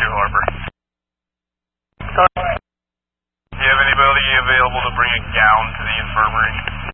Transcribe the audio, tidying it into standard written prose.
New Harbor. Do you have anybody available to bring a gown to the infirmary?